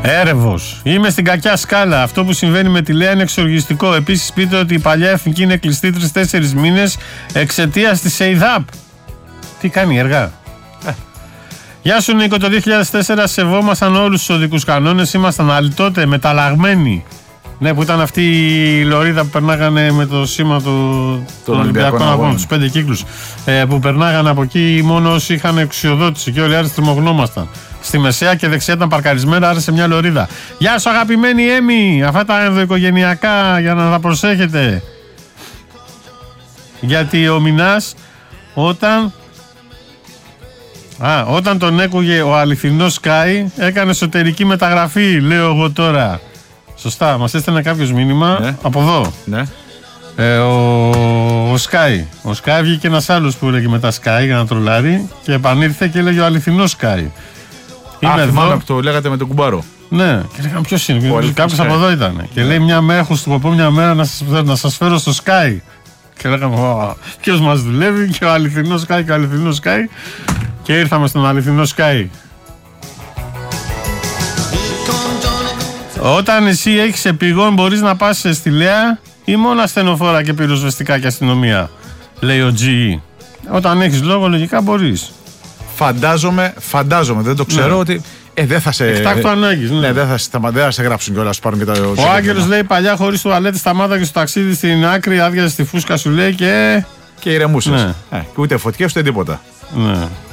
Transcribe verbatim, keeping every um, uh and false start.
Έρευος. Είμαι στην κακιά σκάλα. Αυτό που συμβαίνει με τη Λέα είναι εξοργιστικό. Επίσης, πείτε ότι η παλιά εθνική είναι κλειστή τρεις-τέσσερις μήνες εξαιτίας της ΕΙΔΑΠ. Τι κάνει, έργα. Ε. Γεια σου, Νίκο. Το δύο χιλιάδες τέσσερα σεβόμασταν όλους τους οδικούς κανόνες. Ήμασταν αλυτότε, μεταλλαγμένοι. Ναι, που ήταν αυτή η λωρίδα που περνάγανε με το σήμα του, των Ολυμπιακών Αγώνων, τους πέντε κύκλους. Ε, που περνάγανε από εκεί μόνο όσοι είχαν εξουσιοδότηση και όλοι οι άλλοι τριμωγνώμασταν. Στη μεσαία και δεξιά ήταν παρκαρισμένα, άρεσε μια λωρίδα. Γεια σου, αγαπημένη Έμι! Αυτά τα ενδοοικογενειακά για να τα προσέχετε. Γιατί ο Μινάς όταν. Α, όταν τον έκουγε ο αληθινός Σκάι, έκανε εσωτερική μεταγραφή, λέω εγώ τώρα. Σωστά, μας έστελνε κάποιος μήνυμα, ναι. Από εδώ. Ναι. Ε, ο, ο Σκάι. Ο Σκάι βγήκε ένας άλλος που έλεγε μετά Σκάι για να τρολάρει και επανήλθε και έλεγε ο αληθινός Σκάι. Είμαι εδώ. Που το λέγατε με τον κουμπάρο. Ναι, και λέγαμε ποιος είναι. Κάποιος από εδώ ήταν. Ναι. Και λέει μια μέρα, έχω σκοπό μια μέρα να σας, να σας φέρω στο Σκάι. Και λέγαμε, ποιος μας δουλεύει, και ο αληθινός Σκάι και ο αληθινός Σκάι. Και ήρθαμε στον αληθινό Σκάι. Όταν εσύ έχεις επιγόν, μπορείς να πας στη Λέα ή μόνο ασθενοφόρα και πυροσβεστικά και αστυνομία, λέει ο τζι ι. Όταν έχεις λόγο, λογικά μπορείς. Φαντάζομαι, φαντάζομαι, δεν το ξέρω, ναι. Ότι ε, δεν θα σε. Εκτάκτου ανάγκης. Ναι, ναι, δεν θα, θα, δεν θα σε γράψουν κιόλας, σου πάρουν και τα. Ο Άγγελος λέει παλιά χωρίς τουαλέτη σταμάτα και στο ταξίδι στην άκρη, άδειαζε στη φούσκα σου λέει και. Και ηρεμούσες. Ναι. Ε, και ούτε φωτιές ούτε τίποτα. Ναι.